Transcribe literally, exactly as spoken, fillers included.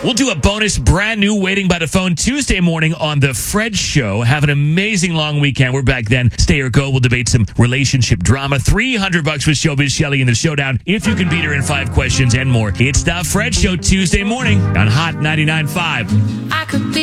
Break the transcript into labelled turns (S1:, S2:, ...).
S1: We'll do a bonus brand new Waiting by the Phone Tuesday morning on The Fred Show. Have an amazing long weekend. We're back then. Stay or go. We'll debate some relationship drama. three hundred bucks with Showbiz Shelley in the showdown. If you can beat her in five questions and more. It's The Fred Show Tuesday morning on Hot ninety-nine point five.
S2: I could be